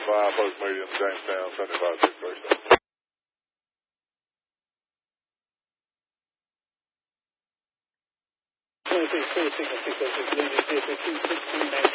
Post Medium, Jamestown, 75637. 2646 and 606, leading vehicle 2639.